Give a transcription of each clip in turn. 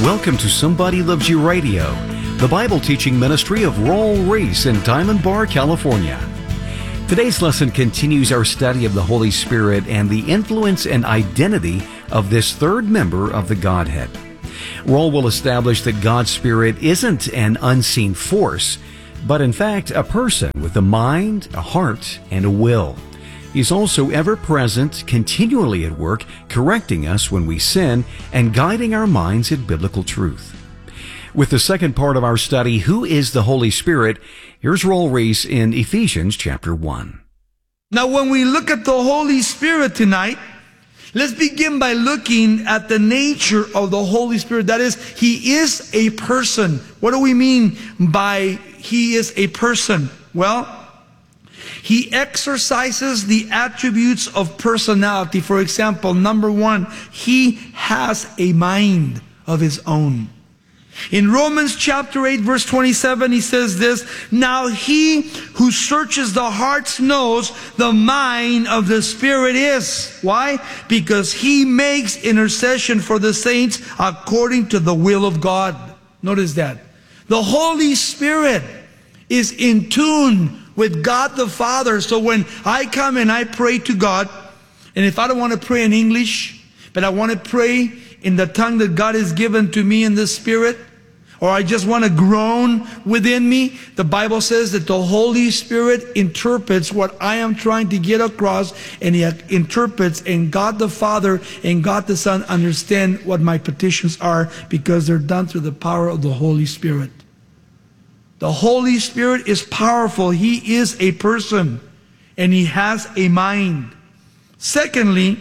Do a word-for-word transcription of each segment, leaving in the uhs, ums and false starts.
Welcome to Somebody Loves You Radio, the Bible teaching ministry of Raul Ries in Diamond Bar, California. Today's lesson continues our study of the Holy Spirit and the influence and identity of this third member of the Godhead. Raul will establish that God's Spirit isn't an unseen force, but in fact a person with a mind, a heart, and a will. He's also ever present, continually at work, correcting us when we sin and guiding our minds in biblical truth. With the second part of our study, Who is the Holy Spirit? Here's Raul Ries in Ephesians chapter one. Now, when we look at the Holy Spirit tonight, let's begin by looking at the nature of the Holy Spirit. That is, He is a person. What do we mean by He is a person? Well, He exercises the attributes of personality. For example, number one, He has a mind of His own. In Romans chapter eight, verse twenty-seven, he says this, "Now He who searches the hearts knows the mind of the Spirit is." Why? Because He makes intercession for the saints according to the will of God. Notice that. The Holy Spirit is in tune with God the Father. So when I come and I pray to God, and if I don't want to pray in English, but I want to pray in the tongue that God has given to me in the Spirit, or I just want to groan within me, the Bible says that the Holy Spirit interprets what I am trying to get across, and He interprets, and God the Father and God the Son understand what my petitions are because they're done through the power of the Holy Spirit. The Holy Spirit is powerful. He is a person, and He has a mind. Secondly,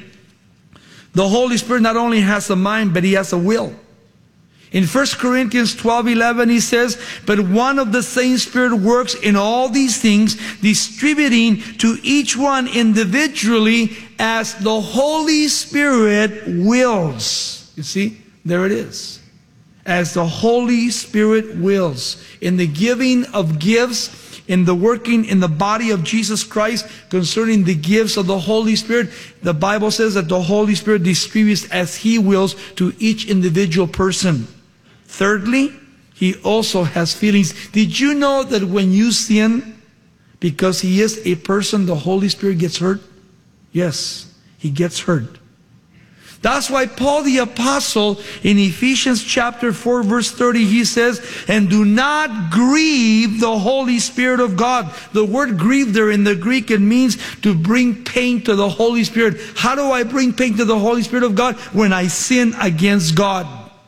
the Holy Spirit not only has a mind, but He has a will. In First Corinthians twelve eleven, he says, "But one of the same Spirit works in all these things, distributing to each one individually as the Holy Spirit wills." You see, there it is. As the Holy Spirit wills. In the giving of gifts, in the working in the body of Jesus Christ concerning the gifts of the Holy Spirit, the Bible says that the Holy Spirit distributes as He wills to each individual person. Thirdly, He also has feelings. Did you know that when you sin, because He is a person, the Holy Spirit gets hurt? Yes, He gets hurt. That's why Paul the Apostle in Ephesians chapter four verse thirty, he says, "And do not grieve the Holy Spirit of God." The word grieve there in the Greek, it means to bring pain to the Holy Spirit. How do I bring pain to the Holy Spirit of God? When I sin against God.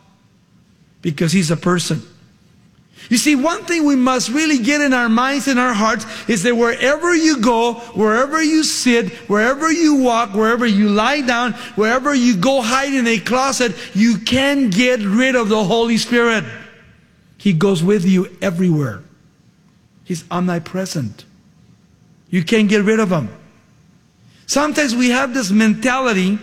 Because He's a person. You see, one thing we must really get in our minds and our hearts is that wherever you go, wherever you sit, wherever you walk, wherever you lie down, wherever you go hide in a closet, you can get rid of the Holy Spirit. He goes with you everywhere. He's omnipresent. You can't get rid of Him. Sometimes we have this mentality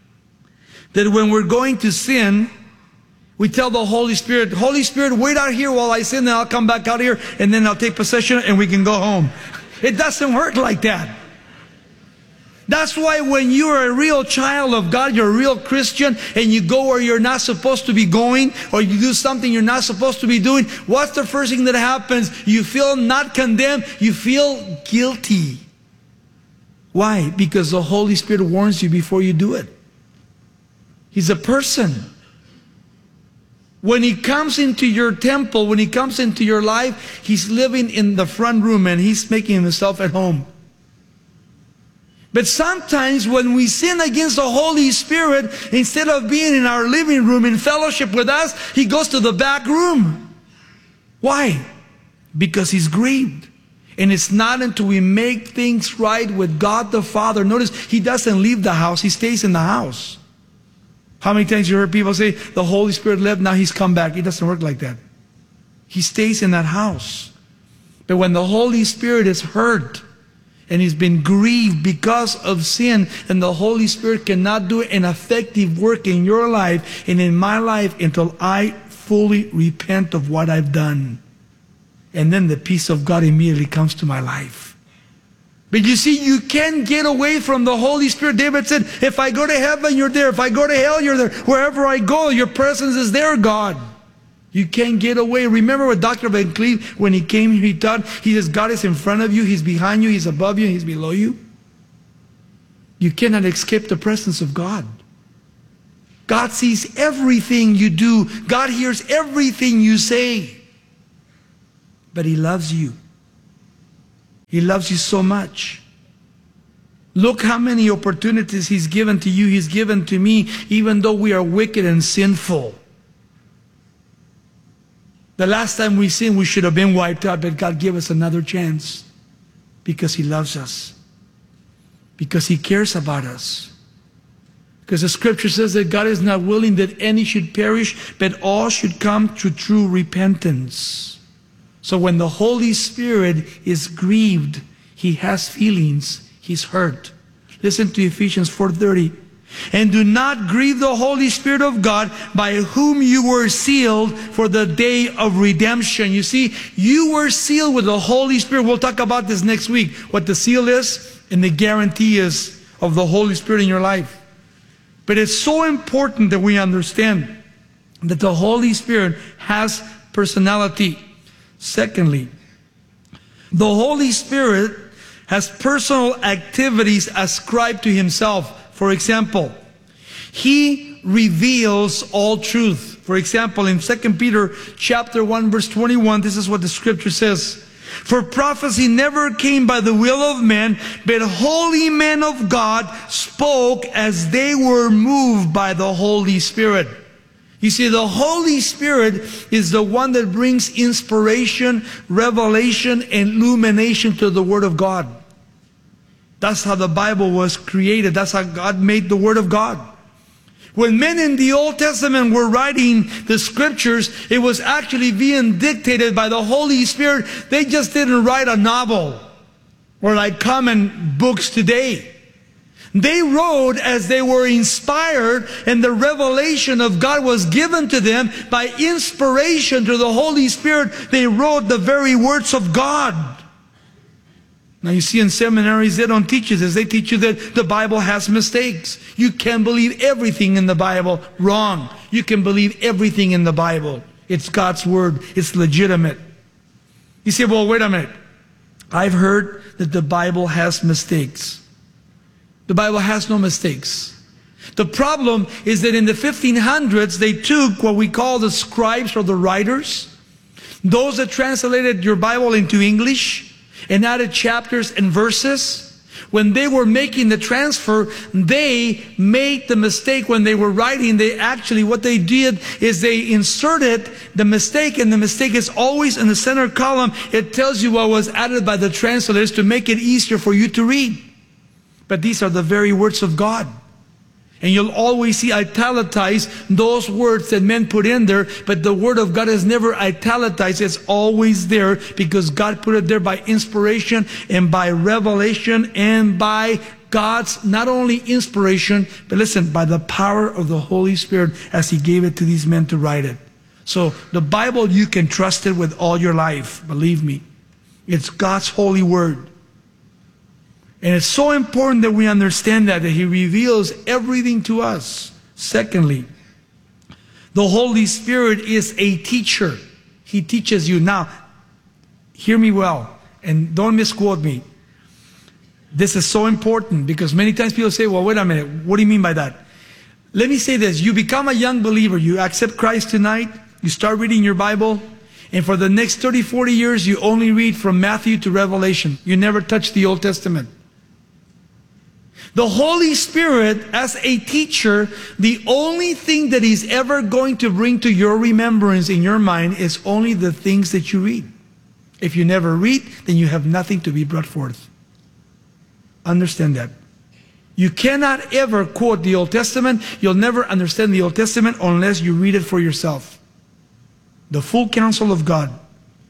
that when we're going to sin, we tell the Holy Spirit, "Holy Spirit, wait out here while I sin, then I'll come back out here, and then I'll take possession and we can go home." It doesn't work like that. That's why when you're a real child of God, you're a real Christian, and you go where you're not supposed to be going, or you do something you're not supposed to be doing, what's the first thing that happens? You feel not condemned, you feel guilty. Why? Because the Holy Spirit warns you before you do it. He's a person. When He comes into your temple, when He comes into your life, He's living in the front room and He's making Himself at home. But sometimes when we sin against the Holy Spirit, instead of being in our living room in fellowship with us, He goes to the back room. Why? Because He's grieved. And it's not until we make things right with God the Father. Notice, He doesn't leave the house, He stays in the house. How many times you heard people say, the Holy Spirit left, now He's come back? It doesn't work like that. He stays in that house. But when the Holy Spirit is hurt and He's been grieved because of sin, then the Holy Spirit cannot do an effective work in your life and in my life until I fully repent of what I've done. And then the peace of God immediately comes to my life. But you see, you can't get away from the Holy Spirit. David said, if I go to heaven, you're there. If I go to hell, you're there. Wherever I go, your presence is there, God. You can't get away. Remember what Doctor Van Cleve, when he came here, he taught, he says, God is in front of you, He's behind you, He's above you, He's below you. You cannot escape the presence of God. God sees everything you do. God hears everything you say. But He loves you. He loves you so much. Look how many opportunities He's given to you, He's given to me, even though we are wicked and sinful. The last time we sinned, we should have been wiped out, but God gave us another chance because He loves us, because He cares about us. Because the scripture says that God is not willing that any should perish, but all should come to true repentance. So when the Holy Spirit is grieved, He has feelings, He's hurt. Listen to Ephesians four thirty. And do not grieve the Holy Spirit of God, by whom you were sealed for the day of redemption. You see, you were sealed with the Holy Spirit. We'll talk about this next week, what the seal is and the guarantee is of the Holy Spirit in your life. But it's so important that we understand that the Holy Spirit has personality. Secondly, the Holy Spirit has personal activities ascribed to Himself. For example, He reveals all truth. For example, in Second Peter chapter one, verse twenty-one, this is what the scripture says. For prophecy never came by the will of man, but holy men of God spoke as they were moved by the Holy Spirit. You see, the Holy Spirit is the one that brings inspiration, revelation, and illumination to the Word of God. That's how the Bible was created. That's how God made the Word of God. When men in the Old Testament were writing the scriptures, it was actually being dictated by the Holy Spirit. They just didn't write a novel or like common books today. They wrote as they were inspired, and the revelation of God was given to them by inspiration through the Holy Spirit. They wrote the very words of God. Now you see, in seminaries they don't teach you this. They teach you that the Bible has mistakes. You can't believe everything in the Bible. Wrong. You can believe everything in the Bible. It's God's Word. It's legitimate. You say, well, wait a minute. I've heard that the Bible has mistakes. The Bible has no mistakes. The problem is that in the fifteen hundreds, they took what we call the scribes or the writers, those that translated your Bible into English, and added chapters and verses. When they were making the transfer, they made the mistake when they were writing. They actually, what they did is they inserted the mistake, and the mistake is always in the center column. It tells you what was added by the translators to make it easier for you to read. But these are the very words of God. And you'll always see italicized those words that men put in there, but the Word of God is never italicized. It's always there because God put it there by inspiration and by revelation and by God's not only inspiration, but listen, by the power of the Holy Spirit as He gave it to these men to write it. So the Bible, you can trust it with all your life. Believe me. It's God's holy Word. And it's so important that we understand that, that He reveals everything to us. Secondly, the Holy Spirit is a teacher. He teaches you. Now, hear me well, and don't misquote me. This is so important because many times people say, well, wait a minute, what do you mean by that? Let me say this. You become a young believer. You accept Christ tonight. You start reading your Bible. And for the next thirty, forty years, you only read from Matthew to Revelation. You never touch the Old Testament. The Holy Spirit, as a teacher, the only thing that He's ever going to bring to your remembrance in your mind is only the things that you read. If you never read, then you have nothing to be brought forth. Understand that. You cannot ever quote the Old Testament. You'll never understand the Old Testament unless you read it for yourself. The full counsel of God.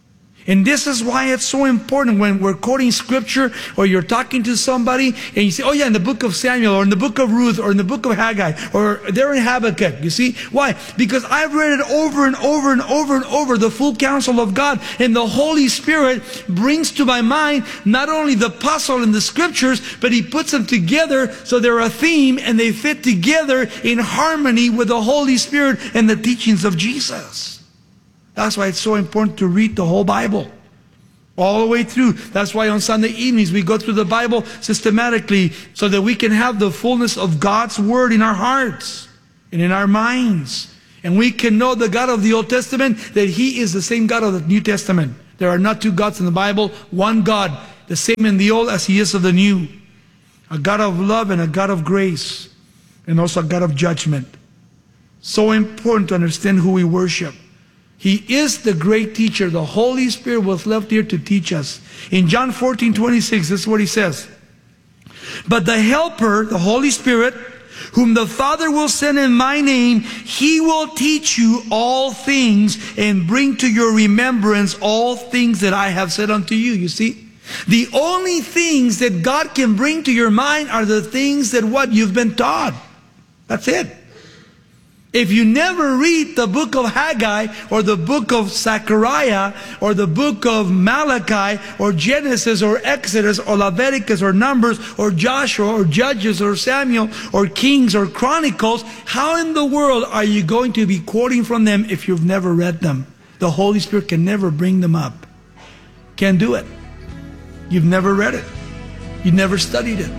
And this is why it's so important when we're quoting scripture or you're talking to somebody and you say, oh yeah, in the book of Samuel or in the book of Ruth or in the book of Haggai or there in Habakkuk. You see? Why? Because I've read it over and over and over and over, the full counsel of God. And the Holy Spirit brings to my mind not only the puzzle in the scriptures, but He puts them together so they're a theme and they fit together in harmony with the Holy Spirit and the teachings of Jesus. That's why it's so important to read the whole Bible all the way through. That's why on Sunday evenings we go through the Bible systematically so that we can have the fullness of God's Word in our hearts and in our minds. And we can know the God of the Old Testament, that He is the same God of the New Testament. There are not two gods in the Bible, one God, the same in the Old as He is of the New. A God of love and a God of grace, and also a God of judgment. So important to understand who we worship. He is the great teacher. The Holy Spirit was left here to teach us. In John fourteen twenty-six, this is what He says. But the Helper, the Holy Spirit, whom the Father will send in my name, He will teach you all things and bring to your remembrance all things that I have said unto you. You see? The only things that God can bring to your mind are the things that what you've been taught. That's it. If you never read the book of Haggai or the book of Zechariah or the book of Malachi or Genesis or Exodus or Leviticus or Numbers or Joshua or Judges or Samuel or Kings or Chronicles, how in the world are you going to be quoting from them if you've never read them? The Holy Spirit can never bring them up. Can't do it. You've never read it. You've never studied it.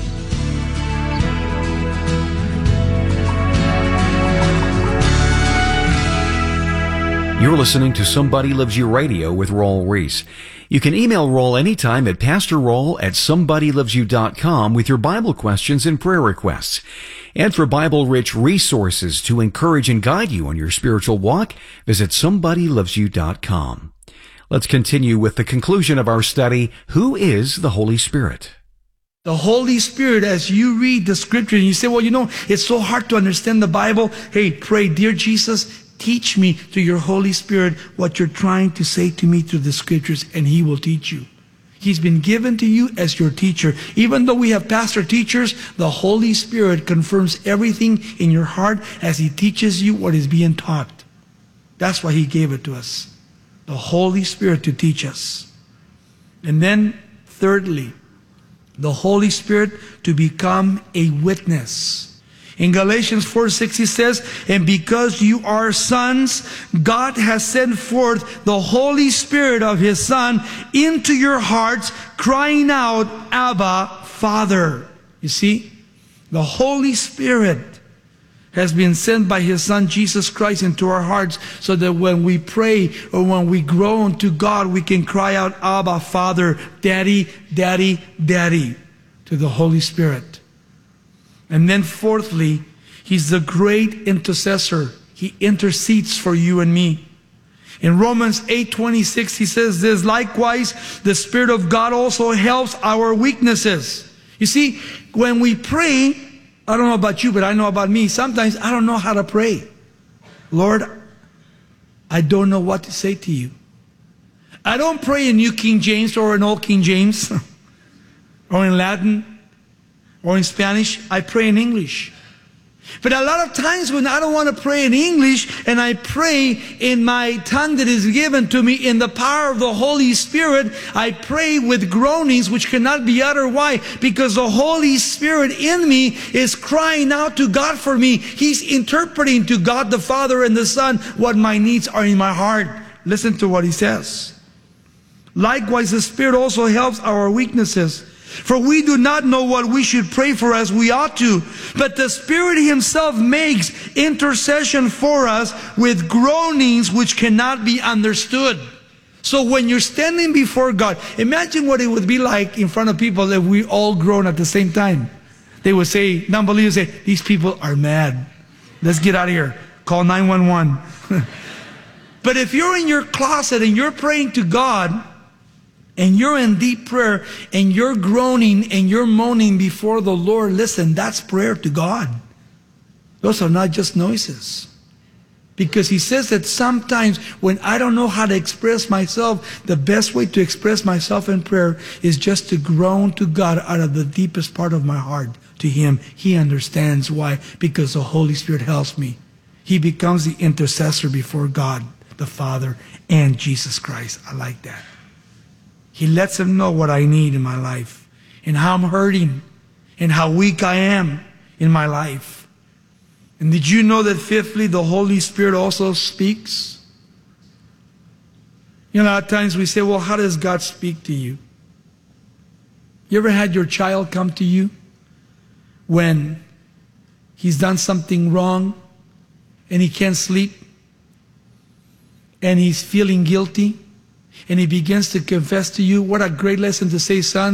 You're listening to Somebody Loves You Radio with Raul Ries. You can email Raul anytime at pastor raul at somebody loves you dot com with your Bible questions and prayer requests. And for Bible-rich resources to encourage and guide you on your spiritual walk, visit somebody loves you dot com. Let's continue with the conclusion of our study, Who is the Holy Spirit? The Holy Spirit, as you read the scripture and you say, well, you know, it's so hard to understand the Bible. Hey, pray, dear Jesus, teach me through your Holy Spirit what you're trying to say to me through the scriptures, and He will teach you. He's been given to you as your teacher. Even though we have pastor teachers, the Holy Spirit confirms everything in your heart as He teaches you what is being taught. That's why He gave it to us. The Holy Spirit to teach us. And then, thirdly, the Holy Spirit to become a witness. In Galatians four six He says, and because you are sons, God has sent forth the Holy Spirit of His Son into your hearts, crying out, Abba, Father. You see, the Holy Spirit has been sent by His Son Jesus Christ into our hearts so that when we pray or when we groan to God, we can cry out, Abba, Father, Daddy, Daddy, Daddy, to the Holy Spirit. And then fourthly, He's the great intercessor. He intercedes for you and me. In Romans eight twenty-six, He says this, likewise, the Spirit of God also helps our weaknesses. You see, when we pray, I don't know about you, but I know about me, sometimes I don't know how to pray. Lord, I don't know what to say to you. I don't pray in New King James or in Old King James or in Latin or in Spanish. I pray in English. But a lot of times when I don't want to pray in English and I pray in my tongue that is given to me in the power of the Holy Spirit, I pray with groanings which cannot be uttered. Why? Because the Holy Spirit in me is crying out to God for me. He's interpreting to God the Father and the Son what my needs are in my heart. Listen to what He says. Likewise, the Spirit also helps our weaknesses. For we do not know what we should pray for as we ought to, but the Spirit Himself makes intercession for us with groanings which cannot be understood. So when you're standing before God, imagine what it would be like in front of people if we all groan at the same time. They would say, non-believers say, these people are mad. Let's get out of here. Call nine one one. But if you're in your closet and you're praying to God, and you're in deep prayer, and you're groaning and you're moaning before the Lord, listen, that's prayer to God. Those are not just noises. Because he says that sometimes when I don't know how to express myself, the best way to express myself in prayer is just to groan to God out of the deepest part of my heart to him. He understands why. Because the Holy Spirit helps me. He becomes the intercessor before God, the Father, and Jesus Christ. I like that. He lets him know what I need in my life, and how I'm hurting, and how weak I am in my life. And did you know that fifthly, the Holy Spirit also speaks? You know, a lot of times we say, well, how does God speak to you? You ever had your child come to you when he's done something wrong and he can't sleep and he's feeling guilty and he begins to confess to you? What a great lesson to say, son,